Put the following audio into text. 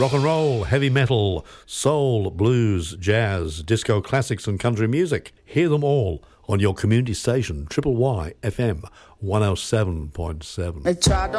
Rock and roll, heavy metal, soul, blues, jazz, disco classics and country music. Hear them all on your community station, Triple Y FM 107.7. They tried to